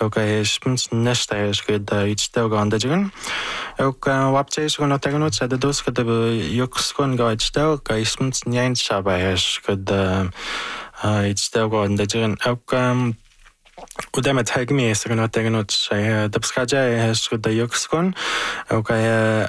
okay spins nesta good it's still going the jigan okay wapches gonna take notes at the dos good yuxkon go it's still okay spins nyan shabash good it's still going the jigan okay وده تهاجمي يسرنا تغنوت شيء دبسكاجا هشكد يكسكون وكاي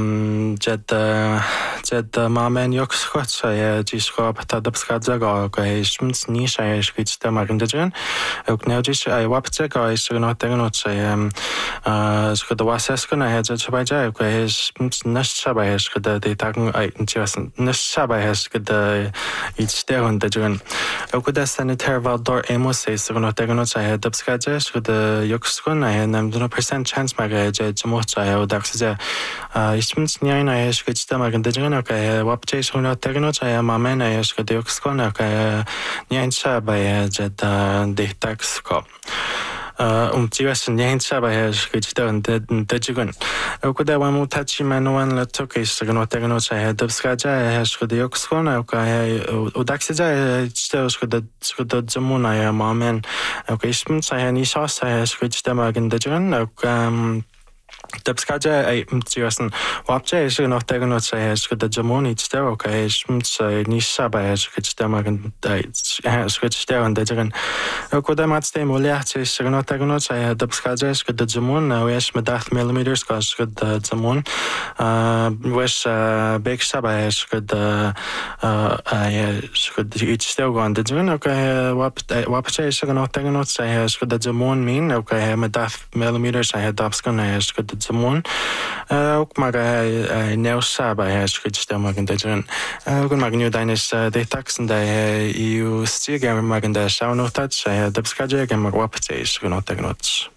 جد مامن يكسكوت شيء جيشكو بتا دبسكاجا وكاي شمس نيش شيء شكيت تمارندجن وكنيوجيش أي وابتك أي سرنا تغنوت شيء شكد واسسكون هذا شباجا وكاي شمس نش شبا هشكد ديتاغن أي نجيس نش شبا هشكد يتشتغندجن وكده سنتير فالدور إيموس يسرنا تغنوت شيء دبسكاجش كده يكسكون هي نمدنا percent chance ماجا جموت شيء وداكسجا يشمت نيانا هيش كده ما كنت جينا كه وابتيش هنا تغنو شيء مامن هيش كده يكسكون كه نيان شابه جد ديتاكسكو تيوس نيان شابه هيش كده ندجون وكده ومو تاتشي منوان لتوكيش تغنو تغنو شيء دبسكاجا هيش كده يكسكون كه وداكسجا تشتوش كده جمونا يا مامن اوكي شمت نيشاس هيش كده ما كنت جينا دبسكاجا أي متجوزن وابجا إيش نوع تغنو شيء كده جموني تشتري أوكي شمت نيشابه إيش كده ما كنت إيش كده تشتري دجرن وكده ما تستعمل ولا إيش نوع تغنو شيء دبسكاجا إيش كده جمون وإيش مداخل مليمتر كاش كده جمون وإيش بيك شابه إيش كده إيش كده تشتري دجرن أوكي وابجا إيش نوع تغنو شيء كده جمون مين أوكي مداخل مليمتر شيء دبسكون إيش كده زمون وكما نوشا بايش كده ما كنت جن كل ما كنيو داينش ديتاكسن دا يو ستيل جام ما كنت شاو نوتات دبسكاجا جام وابتيش كنوت